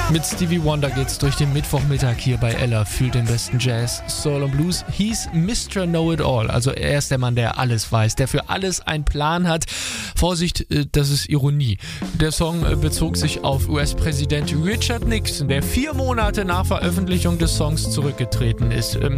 Mit Stevie Wonder geht's durch den Mittwochmittag hier bei Ella. Fühlt den besten Jazz, Soul und Blues. He's Mr. Know-It-All. Also er ist der Mann, der alles weiß, der für alles einen Plan hat. Vorsicht, das ist Ironie. Der Song bezog sich auf US-Präsident Richard Nixon, der 4 Monate nach Veröffentlichung des Songs zurückgetreten ist.